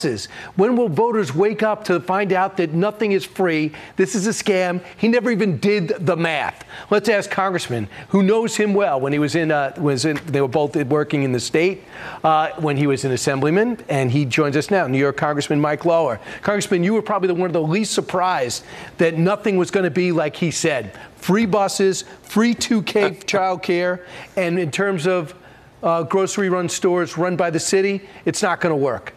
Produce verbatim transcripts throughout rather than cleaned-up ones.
When will voters wake up to find out that nothing is free? This is a scam. He never even did the math. Let's ask Congressman, who knows him well, when he was in, uh, was in they were both working in the state, uh, when he was an assemblyman, and he joins us now, New York Congressman Mike Lawler. Congressman, you were probably the one of the least surprised that nothing was going to be like he said. Free buses, free two K child care, and in terms of uh, grocery run stores run by the city, it's not going to work.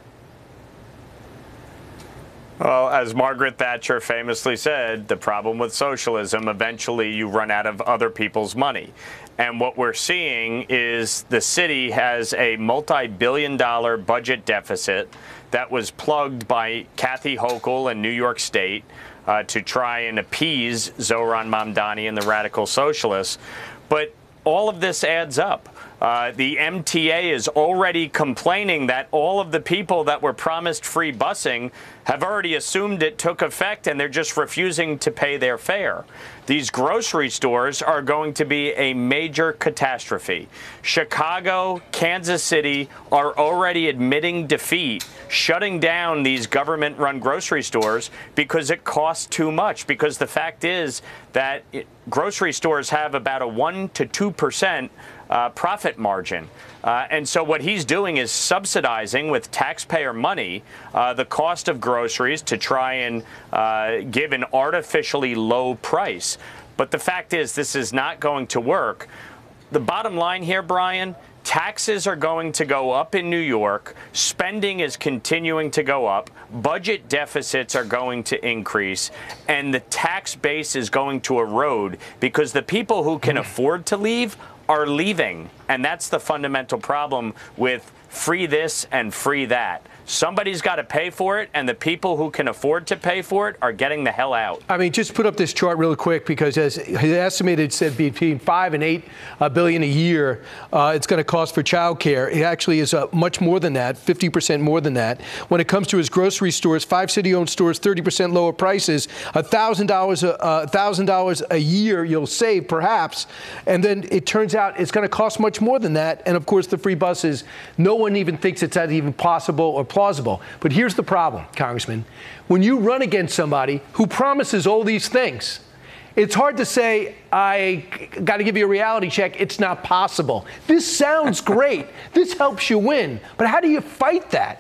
Well, as Margaret Thatcher famously said, the problem with socialism, eventually you run out of other people's money. And what we're seeing is the city has a multi-billion dollar budget deficit that was plugged by Kathy Hochul and New York State uh, to try and appease Zohran Mamdani and the radical socialists. But all of this adds up. Uh, the M T A is already complaining that all of the people that were promised free busing have already assumed it took effect, and they're just refusing to pay their fare. These grocery stores are going to be a major catastrophe. Chicago, Kansas City are already admitting defeat, shutting down these government-run grocery stores because it costs too much. Because the fact is that it, grocery stores have about a one to two percent Uh, profit margin. Uh, and so what he's doing is subsidizing with taxpayer money uh, the cost of groceries to try and uh, give an artificially low price. But the fact is, this is not going to work. The bottom line here, Brian, taxes are going to go up in New York. Spending is continuing to go up. Budget deficits are going to increase. And the tax base is going to erode because the people who can afford to leave are leaving. And that's the fundamental problem with free this and free that. Somebody's got to pay for it, and the people who can afford to pay for it are getting the hell out. I mean, just put up this chart really quick, because as he estimated, said between five and eight uh, billion a year uh, it's going to cost for child care. It actually is uh, much more than that, fifty percent more than that. When it comes to his grocery stores, five city-owned stores, thirty percent lower prices, one thousand dollars a one thousand dollars a year you'll save, perhaps. And then it turns out it's going to cost much more than that. And of course, the free buses, no one even thinks it's that even possible or plausible. But here's the problem, Congressman. When you run against somebody who promises all these things, it's hard to say, I got to give you a reality check. It's not possible. This sounds great. This helps you win. But how do you fight that?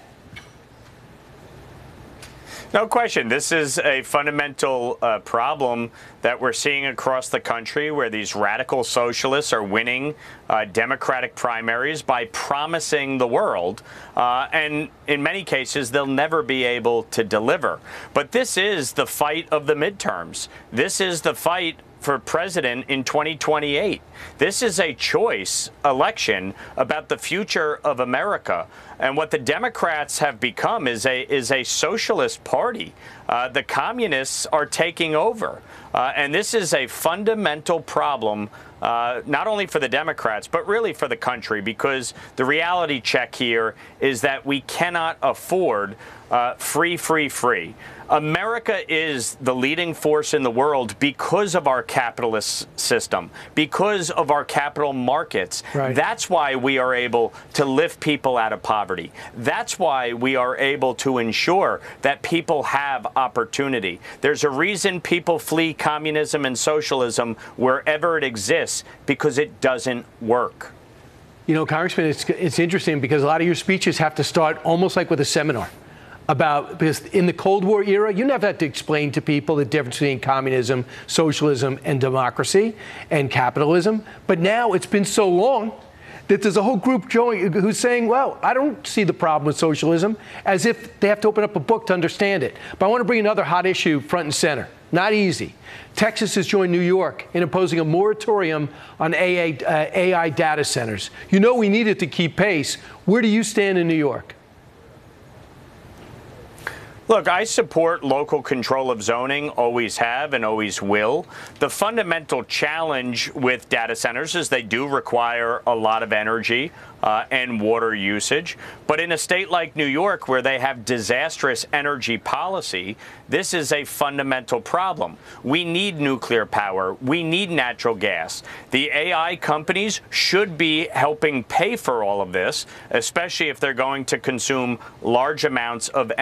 No question. This is a fundamental uh, problem that we're seeing across the country, where these radical socialists are winning uh, Democratic primaries by promising the world. Uh, and in many cases, they'll never be able to deliver. But this is the fight of the midterms. This is the fight for president in twenty twenty-eight. This is a choice election about the future of America. And what the Democrats have become is a is a socialist party. Uh, the communists are taking over. Uh, and this is a fundamental problem, uh, not only for the Democrats, but really for the country, because the reality check here is that we cannot afford uh, free, free, free. America is the leading force in the world because of our capitalist system, because of our capital markets. Right. That's why we are able to lift people out of poverty. That's why we are able to ensure that people have opportunity. There's a reason people flee communism and socialism wherever it exists, because it doesn't work. You know, Congressman, it's, it's interesting because a lot of your speeches have to start almost like with a seminar. About, because in the Cold War era, you never had to explain to people the difference between communism, socialism, and democracy and capitalism. But now it's been so long that there's a whole group who's saying, well, I don't see the problem with socialism, as if they have to open up a book to understand it. But I want to bring another hot issue front and center. Not easy. Texas has joined New York in imposing a moratorium on A I, uh, A I data centers. You know we needed to keep pace. Where do you stand in New York? Look, I support local control of zoning, always have and always will. The fundamental challenge with data centers is they do require a lot of energy uh, and water usage. But in a state like New York, where they have disastrous energy policy, this is a fundamental problem. We need nuclear power. We need natural gas. The A I companies should be helping pay for all of this, especially if they're going to consume large amounts of energy.